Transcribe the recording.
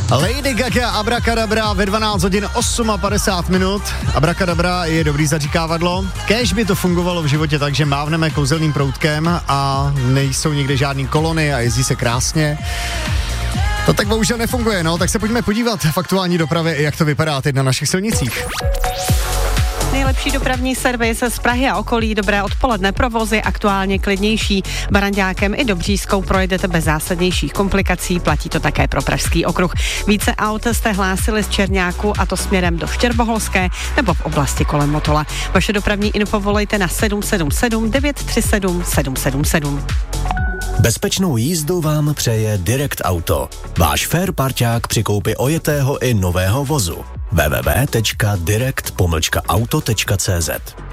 Lady Gaga, Abracadabra ve 12 hodin 58 minut. Abracadabra je dobrý zaříkávadlo. Kéž by to fungovalo v životě tak, že mávneme kouzelným proutkem a nejsou nikde žádný kolony a jezdí se krásně. To tak bohužel nefunguje, no, tak se pojďme podívat v aktuální dopravě, jak to vypadá teď na našich silnicích. Nejlepší dopravní servis z Prahy a okolí. Dobré odpoledne, provozy aktuálně klidnější. Baranďákem i Dobřískou projedete bez zásadnějších komplikací, platí to také pro Pražský okruh. Více aut jste hlásili z Čerňáku, a to směrem do Štěrboholské nebo v oblasti kolem Motola. Vaše dopravní info volejte na 777 937 777. Bezpečnou jízdu vám přeje Direct Auto. Váš fair parťák při koupi ojetého i nového vozu. www.direct-auto.cz